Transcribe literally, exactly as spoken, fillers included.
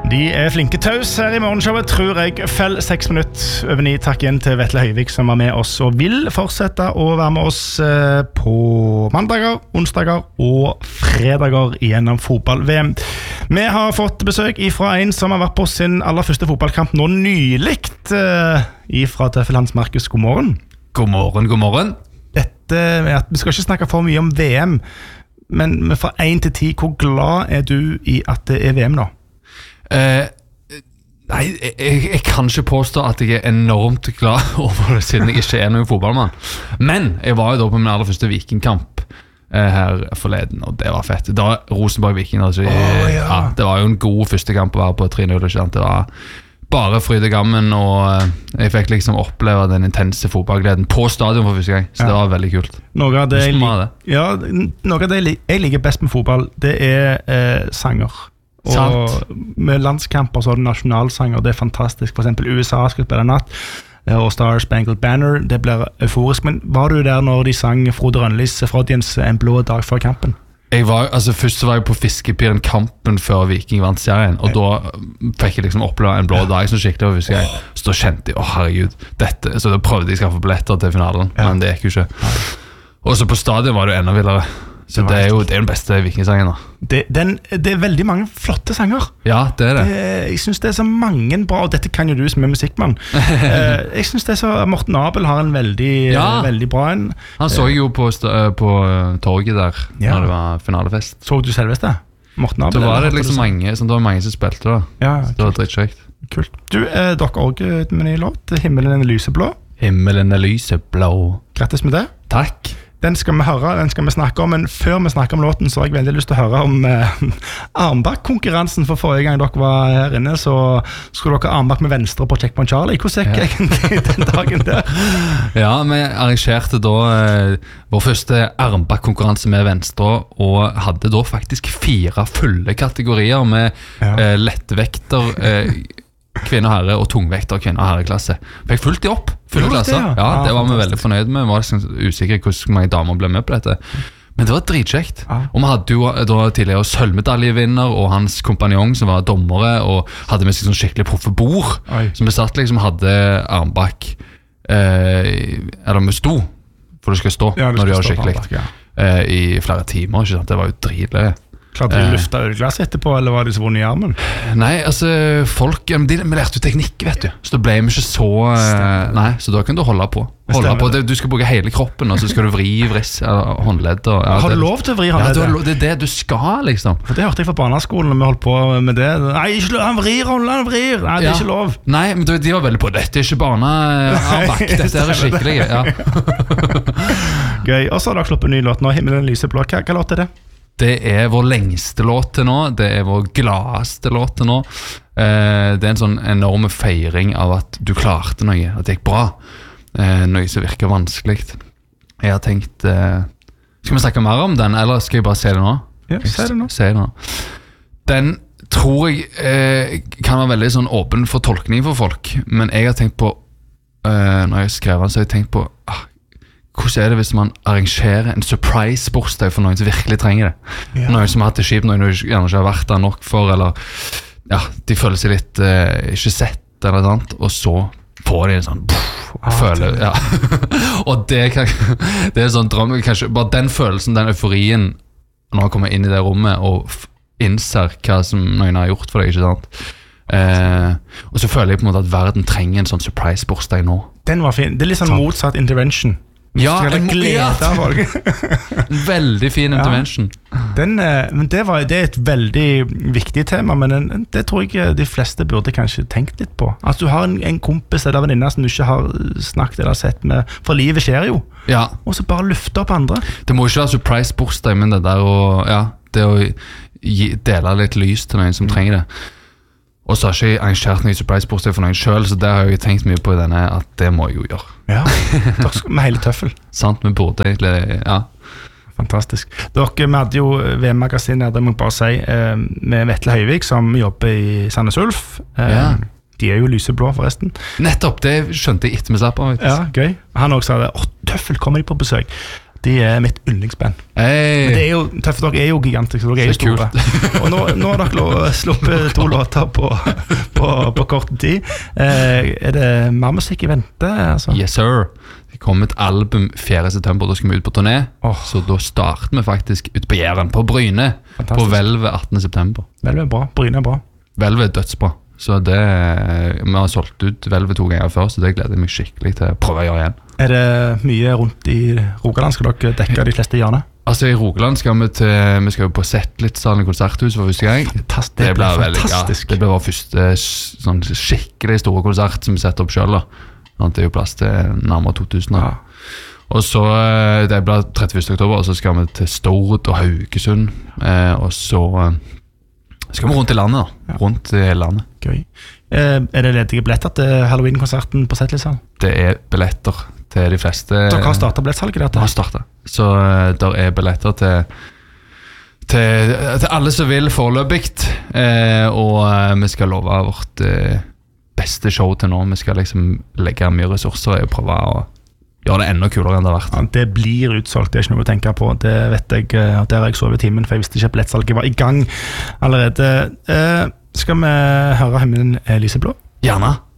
De er flinke taus her I morgenshowet, tror jeg. Fell seks minutter over ni. Takk igjen til Vetle Høyvik som var med oss og vil fortsette å være med oss på mandager, onsdager og fredager gjennom fotball-V M. Vi har fått besøk fra en som har vært på sin aller første fotballkamp nå nyligt ifra Tøffel Hans Markus. God morgen. God morgen, god morgen. Dette, vi skal ikke snakke for mye om V M, men fra en til ti, hvor glad er du I at det er V M nå? Uh, nei, jeg, jeg kan ikke påstå at jeg er enormt glad over det siden jeg ikke er noen fotballmann. Men jeg var jo da på min aller første vikingkamp uh, her forleden, og det var fett. Da Rosenborg-Viking, altså, oh, ja. Ja, det var jo en god første kamp å være på tre null, ikke sant? Det var bare fryd og gammen, og uh, jeg fikk liksom oppleve den intense fotballgleden på stadion for første gang, så ja. Det var veldig kult. Noe av det jeg, det. Ja, noe av det jeg liker best med fotball, det er uh, sanger. Og Sant. Med landskamper så er det nasjonalsanger. Det er fantastisk. For eksempel U S A skal spille natt, og Star Spangled Banner. Det blir euforisk. Men var du der når de sang Frode Rønnelis Frodiens En blå dag før kampen? Jeg var, altså Først så var jeg på Fiskepyren kampen før Viking vant serien, og da fikk jeg liksom oppleve en blå dag som skikkelig over Fiskepyren. Så da kjente jeg, åh herregud dette, så da prøvde jeg å skaffe billetter til finalen, ja. Men det gikk jo ikke. Og så på stadion var det jo enda vildere. Så det er jo det er den beste vikingsangen da. Det, den, det er veldig mange flotte sanger. Ja, det er det. det jeg synes det er så mange bra, og dette kan jo du som er musikkmann. eh, jeg synes det er så, Morten Abel har en veldig, ja. veldig bra en. Han så jo på, på torget der, ja. Når det var finalefest. Så du selveste? Morten Abel? Så var det liksom mange, som det var mange som spilte da. Ja, så det var drittkjekt. Kult. Du, eh, dere også med en ny låt, Himmelen er lyseblå. Himmelen er lyseblå. Grattis med det. Takk. Den skal vi høre, den skal vi snakke om, men før vi snakker om låten så har jeg veldig lyst til å høre om eh, armbakk-konkurransen. For forrige gang dere var her inne så skulle dere armbakk med venstre på Checkpoint Charlie. Hvordan gikk egentlig den dagen der? Ja, vi arrangerte da eh, vår første armbakk-konkurranse med venstre, og hadde da faktisk fire fulle kategorier med ja. eh, lettvekter, eh, kvinne og herre og tungvekter og kvinne og herreklasse. Fikk fullt de opp, fulle klasser. Ja, ja, det var vi veldig fornøyd med. Vi var liksom usikre hvor mange damer ble med på dette. Men det var dritkjekt. Ja. Og vi hadde jo da tidligere sølvmedaljevinner og hans kompanjong som var dommere, og hadde med seg sånn skikkelig proffe bord. Som vi satt liksom hadde armbakk, eh, eller vi sto, for du skal stå ja, når du gjør skikkelig, armbakk, ja. eh, i flere timer, ikke sant? Det var jo dritlig. Klarte du å lufte ølglass etterpå, eller var det så vondt i armen? Nei, altså, folk, de, de lærte jo teknikk, vet du. Så det ble vi ikke så... Stemmer. Nei, så da kan du holde på. Holde på. Du skal bruke hele kroppen, og så skal du vri vriss, håndledd. Og, ja, har du lov til å vri håndledd? Ja, det er det du skal, liksom. For det hørte jeg fra barneskolen, når vi holdt på med det. Nei, ikke lov, han vrir håndledd, han vrir. Nei, det er ja. Ikke lov. Nei, men de var veldig på, dette er ikke barnearmbakk, dette er skikkelig. Ja. Gøy. Og så har dere sluppet en ny låt nå, Himmelen lyseblå. Hva, hva låt er det? Det er vår lengste låt til nå. Det er vår gladeste låt til nå. eh, Det er en sånn enorm feiring av at du klarte noe, at det gikk bra, eh, noe som virker vanskelig. Jeg har tenkt eh, skal vi snakke mer om den, eller skal jeg bare se det nå? Ja, se det nå, se det nå. Den tror jeg eh, kan være veldig sånn åpen for tolkning for folk, men jeg har tenkt på eh, når jeg skrev den, så har jeg tenkt på ah, hvordan er det hvis man arrangerer en surprise-bursdag for noen som virkelig trenger det? Ja. Noen som har hatt det kjipt, noen som gjerne ikke har vært der nok for, eller ja, de føler seg litt eh, ikke sett eller noe annet, og så får de en sånn pff, ah, føler, ja. Og det, kan, det er sånn drøm, kanskje bare den følelsen, den euforien når man kommer inn i det rommet og innser hva som noen har gjort for deg, ikke sant? Eh, og så føler jeg på en måte at verden trenger en sånn surprise-bursdag nå. Den var fin, det er litt sånn motsatt intervention. Ja, en veldig fin intervention. Ja. Den, men det, var, det er et veldig viktig tema, men den, det tror jeg de fleste burde kanskje tenkt litt på. Altså du har en, en kompis eller venninne som du ikke har snakket eller sett med, for livet skjer jo. Ja. Og så bare lufte opp andre. Det må ikke være surprise-bursdag, men det der å, ja, det å gi, dele litt lys til noen som mm. trenger det. Og så har ikke jeg arrangert noen surprise-bursdag for noen selv, så det har jeg tenkt mye på i denne, at det må jeg jo gjøre. Ja, med hele tøffel. Sant, vi burde egentlig, ja. Fantastisk. Dere, vi hadde jo V M-magasin her, det må jeg bare si, med Vetle Høyvik, som jobber i Sandnes Ulf. Ja. De er jo lyseblå forresten. Nettopp, det skjønte jeg etter med slapp av. Ja, gøy. Han også sa det, åh, tøffel, kommer de på besøk? De er mitt yndlingsband. Hey. Men det er jo, Tøffe Dog er jo gigantisk, så dere er jo store. Og nå, nå har dere sluppet to låter på, på, på kort tid. Eh, er det mer musikk i vente? Altså? Yes, sir. Det kom et album fjerde september, da skal vi ut på turné. Oh. Så da starter vi faktisk ut på Jæren, på Bryne, Fantastisk. På Velve attende september. Velve er bra, Bryne er bra. Velve er dødsbra. Så det, vi har solgt ut Velve to ganger før, så det gleder jeg meg skikkelig til å prøve å gjøre igjen. Er det mye rundt i Rogaland? Skal dere dekke de fleste hjørne? Altså i Rogaland skal vi til, vi skal jo på Settlitssalen konserthus for første gang. Fantastisk. Det blir veldig, fantastisk. Ja, det blir vår første sånn skikkelig store konsert som vi setter opp selv da. Det er jo plass til nærmere to tusen. Ja. Og så, det blir trettiførste oktober, og så skal vi til Stord og Haugesund, og så skal vi rundt i landet da, rundt i hele landet. Gøy. Eh, er det ledige billetter til Halloween-konserten på Settlitssalen? Det er billetter til de fleste. Dere har startet billettsalget dette? Vi har startet. Så der er billetter til, til, til alle som vil foreløpigt, eh, og vi skal love vårt eh, beste show til nå. Vi skal liksom legge mye ressurser og prøve å gjøre det enda kulere enn det har vært. Ja, det blir utsolgt, det er ikke noe å tenke på. Det vet jeg, der har jeg sovet i timen, for jeg visste ikke at billettsalget var i gang allerede. Eh, skal vi høre Himmelen Lyser blå? Gjerne.